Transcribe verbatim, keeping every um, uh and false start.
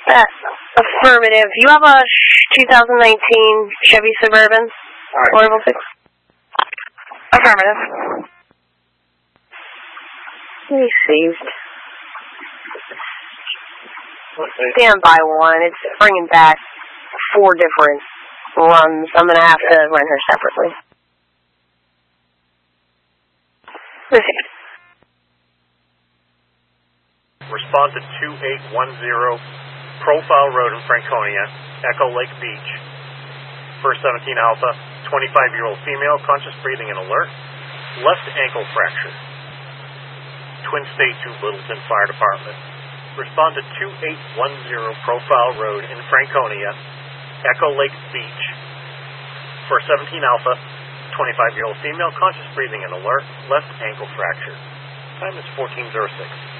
Uh, affirmative. You have a twenty nineteen Chevy Suburban? Right. Portable six? Affirmative. Received. Stand by one. It's bringing back four different runs. I'm going to have to run her separately. Received. Respond to two eight one zero Profile Road in Franconia, Echo Lake Beach. First seventeen Alpha, twenty-five-year-old female, conscious breathing and alert, left ankle fracture. Twin State to Littleton Fire Department. Respond to two eight one zero Profile Road in Franconia, Echo Lake Beach. First seventeen Alpha, twenty-five-year-old female, conscious breathing and alert, left ankle fracture. Time is fourteen oh six.